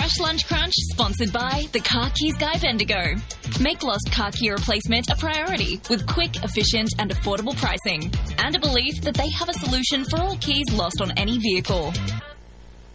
Fresh Lunch Crunch, sponsored by the Car Keys Guy Bendigo. Make lost car key replacement a priority with quick, efficient and affordable pricing, and a belief that they have a solution for all keys lost on any vehicle.